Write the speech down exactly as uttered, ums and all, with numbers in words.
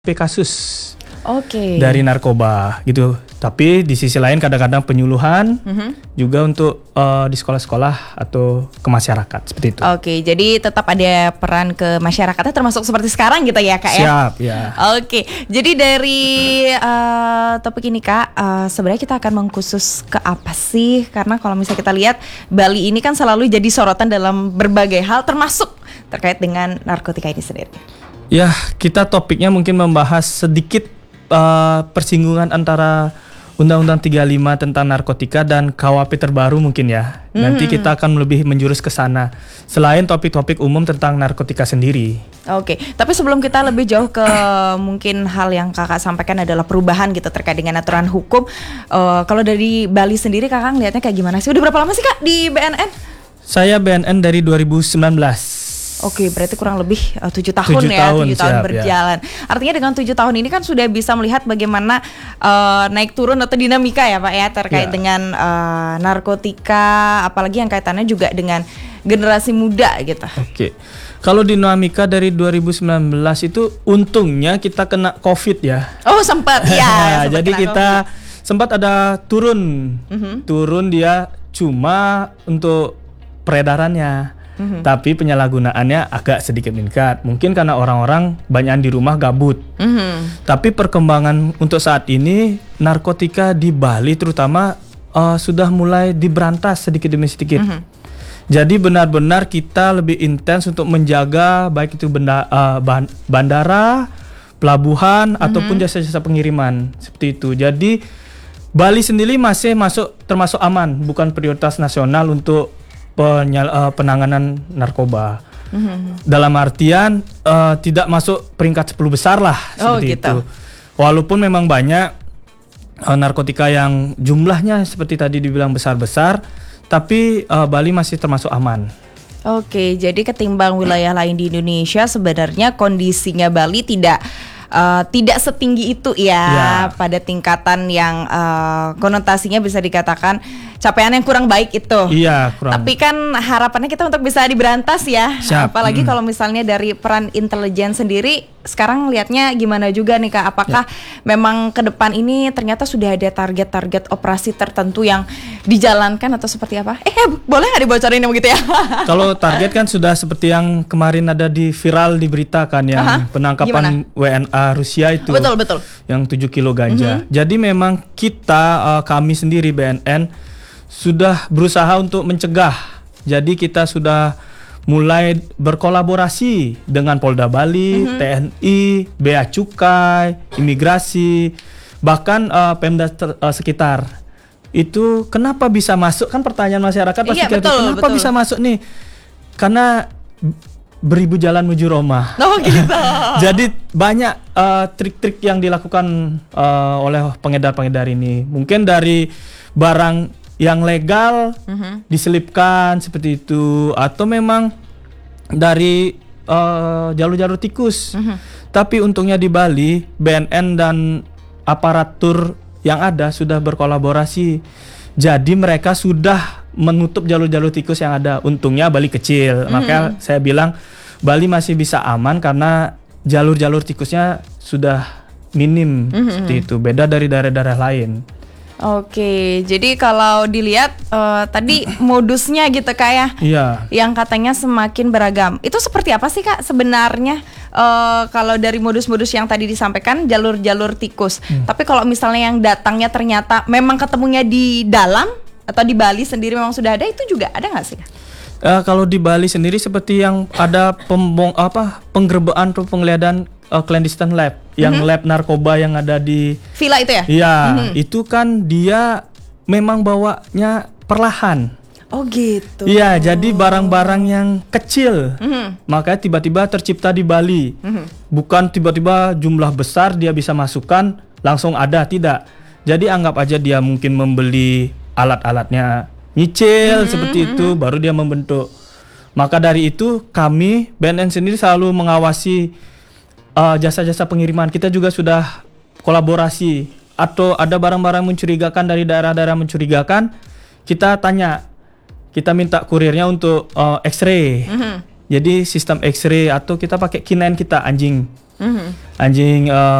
kasus Oke. dari narkoba gitu. Tapi di sisi lain kadang-kadang penyuluhan Mhm. juga untuk uh, di sekolah-sekolah atau ke masyarakat seperti itu. Oke, jadi tetap ada peran ke masyarakatnya termasuk seperti sekarang gitu ya Kak ya? Siap ya. Oke, jadi dari uh, topik ini Kak, uh, sebenarnya kita akan mengkhusus ke apa sih? Karena kalau misalnya kita lihat Bali ini kan selalu jadi sorotan dalam berbagai hal termasuk terkait dengan narkotika ini sendiri. Ya, kita topiknya mungkin membahas sedikit uh, persinggungan antara Undang-Undang tiga puluh lima tentang narkotika dan K U H P terbaru mungkin ya. Hmm. Nanti kita akan lebih menjurus ke sana. Selain topik-topik umum tentang narkotika sendiri. Oke, tapi sebelum kita lebih jauh ke mungkin hal yang kakak sampaikan adalah perubahan gitu terkait dengan aturan hukum. Uh, kalau dari Bali sendiri kakak ngelihatnya kayak gimana sih? Udah berapa lama sih Kak di B N N? Saya B N N dari dua ribu sembilan belas. Oke, berarti kurang lebih uh, tujuh tahun tujuh ya, tahun, tujuh tahun siap, berjalan. Ya. Artinya dengan tujuh tahun ini kan sudah bisa melihat bagaimana uh, naik turun atau dinamika ya Pak ya terkait ya. dengan uh, narkotika, apalagi yang kaitannya juga dengan generasi muda gitu. Oke, kalau dinamika dari dua ribu sembilan belas itu untungnya kita kena COVID ya. Oh sempat ya. sempat Jadi kita COVID. sempat ada turun, mm-hmm. turun dia cuma untuk peredarannya. Mm-hmm. Tapi penyalahgunaannya agak sedikit meningkat. Mungkin karena orang-orang banyak di rumah gabut. Mm-hmm. Tapi perkembangan untuk saat ini narkotika di Bali terutama uh, sudah mulai diberantas sedikit demi sedikit. Mm-hmm. Jadi benar-benar kita lebih intens untuk menjaga baik itu benda, uh, bandara, pelabuhan mm-hmm. ataupun jasa-jasa pengiriman seperti itu. Jadi Bali sendiri masih masuk termasuk aman, bukan prioritas nasional untuk Penyal, uh, penanganan narkoba. Mm-hmm. Dalam artian uh, tidak masuk peringkat sepuluh besar lah oh, seperti gitu. itu. Walaupun memang banyak uh, narkotika yang jumlahnya seperti tadi dibilang besar-besar, tapi uh, Bali masih termasuk aman. Oke, jadi ketimbang wilayah lain di Indonesia sebenarnya kondisinya Bali tidak Uh, tidak setinggi itu ya, ya pada tingkatan yang uh, konotasinya bisa dikatakan capaian yang kurang baik itu. Iya, kurang. Tapi kan harapannya kita untuk bisa diberantas ya. Siap. Apalagi hmm. kalau misalnya dari peran intelijen sendiri sekarang lihatnya gimana juga nih Kak? Apakah ya. memang ke depan ini ternyata sudah ada target-target operasi tertentu yang dijalankan atau seperti apa? Eh, boleh nggak dibocorin begitu ya? Kalau target kan sudah seperti yang kemarin ada di viral diberitakan yang Aha, penangkapan gimana? W N A Rusia itu. Betul, betul. Yang tujuh kilo ganja. Mm-hmm. Jadi memang kita uh, kami sendiri B N N sudah berusaha untuk mencegah. Jadi kita sudah mulai berkolaborasi dengan Polda Bali, mm-hmm. T N I, Bea Cukai, imigrasi, bahkan uh, Pemda ter, uh, sekitar. Itu kenapa bisa masuk? Kan pertanyaan masyarakat pasti iya, betul, kenapa betul. bisa masuk nih? Karena beribu jalan menuju Roma. Oh gitu. Jadi banyak uh, trik-trik yang dilakukan uh, oleh pengedar-pengedar ini. Mungkin dari barang yang legal uh-huh. diselipkan seperti itu, atau memang dari uh, jalur-jalur tikus. Uh-huh. Tapi untungnya di Bali, B N N dan aparatur yang ada sudah berkolaborasi. Jadi mereka sudah menutup jalur-jalur tikus yang ada. Untungnya Bali kecil, mm-hmm. makanya saya bilang Bali masih bisa aman karena jalur-jalur tikusnya sudah minim mm-hmm. seperti itu. Beda dari daerah-daerah lain. Oke, jadi kalau dilihat uh, tadi modusnya gitu Kak ya, iya. yang katanya semakin beragam. Itu seperti apa sih Kak sebenarnya? Uh, kalau dari modus-modus yang tadi disampaikan jalur-jalur tikus. Hmm. Tapi kalau misalnya yang datangnya ternyata memang ketemunya di dalam atau di Bali sendiri memang sudah ada, itu juga ada nggak sih? Uh, kalau di Bali sendiri seperti yang ada pembong apa penggerebekan atau penggeledahan uh, clandestine lab, yang mm-hmm. lab narkoba yang ada di villa itu ya? Iya, mm-hmm. itu kan dia memang bawanya perlahan. Oh gitu. Iya, jadi barang-barang yang kecil, mm-hmm. makanya tiba-tiba tercipta di Bali. Mm-hmm. Bukan tiba-tiba jumlah besar dia bisa masukkan langsung ada, tidak. Jadi anggap aja dia mungkin membeli alat-alatnya, nyicil mm-hmm. seperti itu, baru dia membentuk. Maka dari itu kami B N N sendiri selalu mengawasi uh, jasa-jasa pengiriman. Kita juga sudah kolaborasi. Atau ada barang-barang mencurigakan dari daerah-daerah mencurigakan, kita tanya. Kita minta kurirnya untuk uh, X-ray. Mm-hmm. Jadi sistem X-ray atau kita pakai K sembilan kita anjing. Mm-hmm. Anjing uh,